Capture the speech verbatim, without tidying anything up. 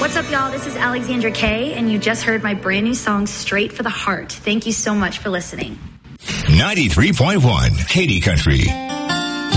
What's up, y'all? This is Alexandra Kay, and you just heard my brand new song, Straight for the Heart. Thank you so much for listening. ninety-three point one Katy Country.